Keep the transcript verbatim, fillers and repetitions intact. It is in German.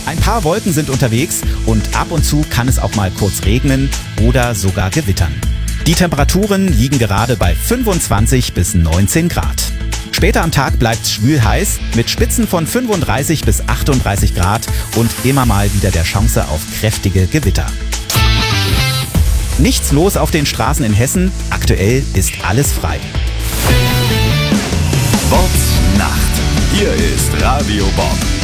Ein paar Wolken sind unterwegs und ab und zu kann es auch mal kurz regnen oder sogar gewittern. Die Temperaturen liegen gerade bei fünfundzwanzig bis neunzehn Grad. Später am Tag bleibt es schwül heiß mit Spitzen von fünfunddreißig bis achtunddreißig Grad und immer mal wieder der Chance auf kräftige Gewitter. Nichts los auf den Straßen in Hessen. Aktuell ist alles frei. Bobbs Nacht. Hier ist Radio Bob.